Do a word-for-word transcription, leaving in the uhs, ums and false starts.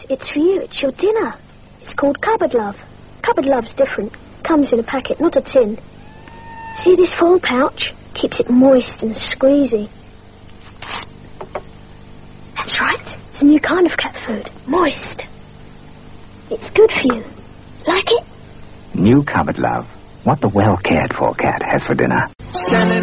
It's, it's for you. It's your dinner. It's called Cupboard Love. Cupboard Love's different. Comes in a packet, not a tin. See this foil pouch? Keeps it moist and squeezy. That's right. It's a new kind of cat food. Moist. It's good for you. Like it? New Cupboard Love. What the well-cared-for cat has for dinner. Standing